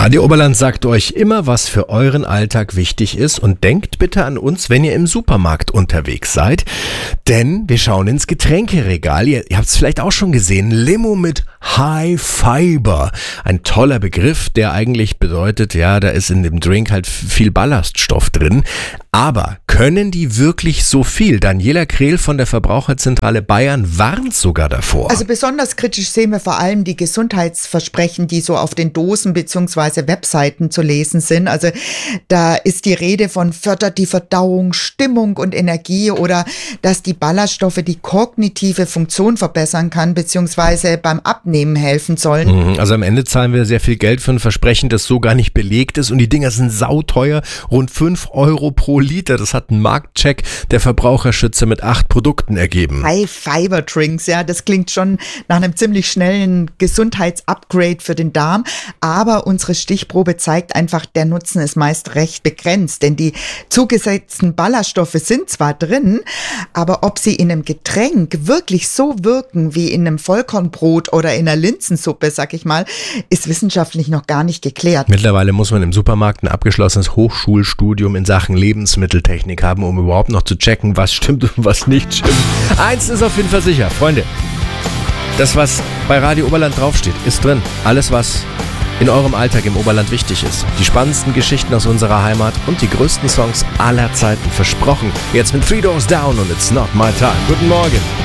Radio Oberland sagt euch immer, was für euren Alltag wichtig ist, und denkt bitte an uns, wenn ihr im Supermarkt unterwegs seid, denn wir schauen ins Getränkeregal. Ihr habt es vielleicht auch schon gesehen, Limo mit High Fiber. Ein toller Begriff, der eigentlich bedeutet, ja, da ist in dem Drink halt viel Ballaststoff drin. Aber können die wirklich so viel? Daniela Krehl von der Verbraucherzentrale Bayern warnt sogar davor. Also besonders kritisch sehen wir vor allem die Gesundheitsversprechen, die so auf den Dosen bzw. Webseiten zu lesen sind. Also da ist die Rede von fördert die Verdauung, Stimmung und Energie, oder dass die Ballaststoffe die kognitive Funktion verbessern kann bzw. beim Abnehmen helfen sollen. Also am Ende zahlen wir sehr viel Geld für ein Versprechen, das so gar nicht belegt ist, und die Dinger sind sauteuer, rund 5 Euro pro Liter. Das hat ein Marktcheck der Verbraucherschützer mit 8 Produkten ergeben. High Fiber Drinks, ja, das klingt schon nach einem ziemlich schnellen Gesundheitsupgrade für den Darm, aber unsere Stichprobe zeigt einfach, der Nutzen ist meist recht begrenzt, denn die zugesetzten Ballaststoffe sind zwar drin, aber ob sie in einem Getränk wirklich so wirken wie in einem Vollkornbrot oder in einer Linsensuppe, sag ich mal, ist wissenschaftlich noch gar nicht geklärt. Mittlerweile muss man im Supermarkt ein abgeschlossenes Hochschulstudium in Sachen Lebensmitteltechnik haben, um überhaupt noch zu checken, was stimmt und was nicht stimmt. Eins ist auf jeden Fall sicher, Freunde. Das, was bei Radio Oberland draufsteht, ist drin. Alles, was in eurem Alltag im Oberland wichtig ist. Die spannendsten Geschichten aus unserer Heimat und die größten Songs aller Zeiten. Versprochen. Jetzt mit Three Doors Down und It's Not My Time. Guten Morgen.